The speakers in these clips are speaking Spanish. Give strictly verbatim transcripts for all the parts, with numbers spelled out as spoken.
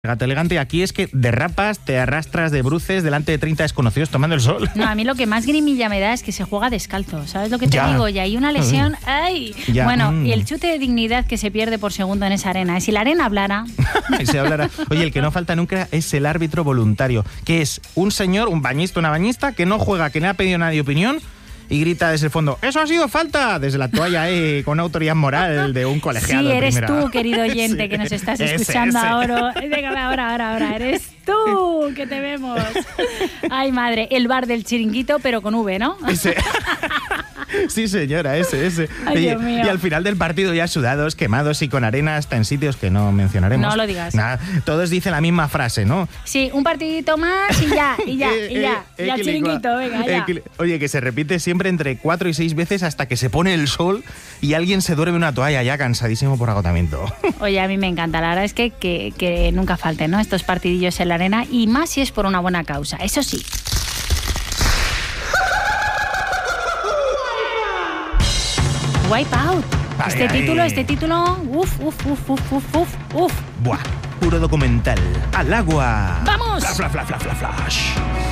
Gato elegante, aquí es que derrapas, te arrastras de bruces delante de treinta desconocidos tomando el sol. No, a mí lo que más grimilla me da es que se juega descalzo, ¿sabes lo que te Ya. digo? Y hay una lesión, ¡ay! Ya. Bueno, Mm. y el chute de dignidad que se pierde por segundo en esa arena. Si la arena hablara... Y se hablará. Oye, el que no falta nunca es el árbitro voluntario, que es un señor, un bañista, una bañista, que no juega, que no ha pedido nadie opinión, y grita desde el fondo, ¡eso ha sido falta! Desde la toalla, eh, con autoridad moral de un colegiado. Sí, de eres primera. tú, querido oyente, Sí. que nos estás Ese, escuchando ese. ahora. Venga, ahora, ahora, ahora. Eres tú, que te vemos. Ay, madre, el bar del chiringuito, pero con V, ¿no? Ese. Sí, señora, ese, ese. Ay, Oye, Dios mío. y al final del partido ya sudados, quemados y con arena hasta en sitios que no mencionaremos. No lo digas. Nada, todos dicen la misma frase, ¿no? Sí, un partidito más y ya, y ya, y ya. Eh, Y al eh, chiringuito, venga, ya. eh, Oye, que se repite siempre entre cuatro y seis veces hasta que se pone el sol y alguien se duerme en una toalla ya cansadísimo por agotamiento. Oye, a mí me encanta, la verdad es que, que, que nunca falten, ¿no? Estos partidillos en la arena y más si es por una buena causa, eso sí. Wipeout. Este Ay, ay. título, este título, uf, uf, uf, uf, uf, uf, uf. Buah, puro documental. Al agua. ¡Vamos! Fla, fla, fla, fla, fla, flash.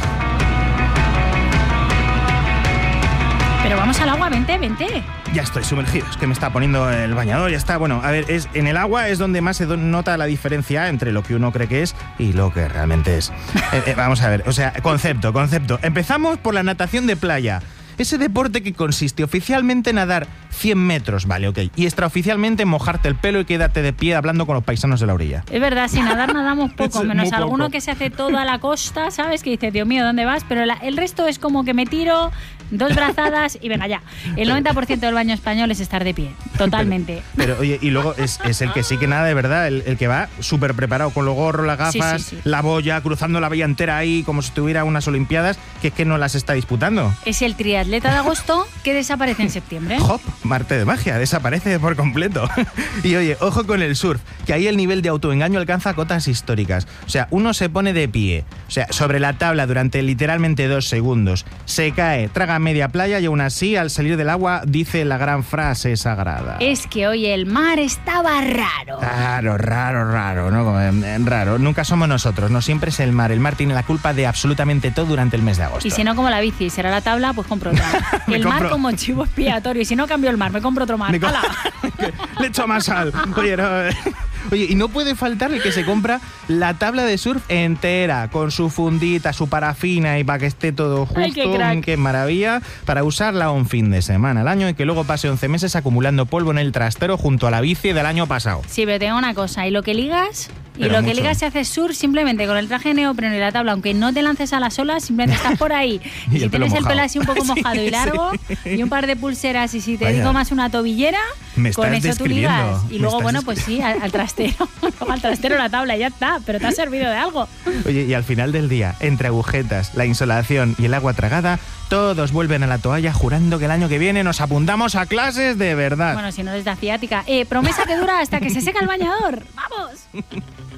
Pero vamos al agua, vente, vente. Ya estoy sumergido, es que me está poniendo el bañador, ya está. Bueno, a ver, es, en el agua es donde más se do- nota la diferencia entre lo que uno cree que es y lo que realmente es. Eh, eh, vamos a ver, o sea, concepto, concepto. Empezamos por la natación de playa. Ese deporte que consiste oficialmente en nadar cien metros, vale, ok, y extraoficialmente en mojarte el pelo y quédate de pie hablando con los paisanos de la orilla. Es verdad, sin nadar nadamos poco, Es menos muy poco. alguno que se hace todo a la costa, ¿sabes? Que dice, Dios mío, ¿dónde vas? Pero la- el resto es como que me tiro dos brazadas y venga ya. El noventa por ciento del baño español es estar de pie, totalmente. Pero, oye, y luego es, es el que sí que nada de verdad, el, el que va súper preparado con los gorros, las gafas, Sí, sí, sí. la boya, cruzando la valla entera ahí como si tuviera unas olimpiadas, que es que no las está disputando. Es el triatleta de agosto que desaparece en septiembre. Hop, Marte de magia, desaparece por completo. Y oye, ojo con el surf, que ahí el nivel de autoengaño alcanza cotas históricas. O sea, uno se pone de pie, o sea, sobre la tabla durante literalmente dos segundos, se cae, traga media playa y aún así, al salir del agua, dice la gran frase sagrada. Es que hoy el mar estaba raro. Raro, raro, raro, ¿no? Como, eh, raro. Nunca somos nosotros, no siempre es el mar. El mar tiene la culpa de absolutamente todo durante el mes de agosto. Y si no, como la bici, será la tabla, pues compro otra. Me El mar compro- como chivo expiatorio. Y si no cambio el mar, me compro otro mar. Me co- ¡Hala! Le echo más sal. Oye, no, eh. Oye, y no puede faltar el que se compra la tabla de surf entera, con su fundita, su parafina y para que esté todo justo. Ay, qué crack. Qué maravilla, para usarla un fin de semana al año y que luego pase once meses acumulando polvo en el trastero junto a la bici del año pasado. Sí, pero tengo una cosa. Y lo que ligas... Y Pero lo que mucho. ligas se hace surf simplemente con el traje neopreno y la tabla, aunque no te lances a las olas, simplemente estás por ahí. Y Y, el si pelo tienes el mojado. pelo así un poco Sí, mojado y largo, sí. y un par de pulseras, y si te Vaya. digo más una tobillera, Me con estás eso tú ligas. describiendo, Y me luego, estás bueno, pues sí, al, al trastero. Luego al trastero la tabla, y ya está. Pero te ha servido de algo. Oye, y al final del día, entre agujetas, la insolación y el agua tragada, todos vuelven a la toalla jurando que el año que viene nos apuntamos a clases de verdad. Bueno, si no les da ciática. Eh, promesa que dura hasta que se seca el bañador. ¡Vamos!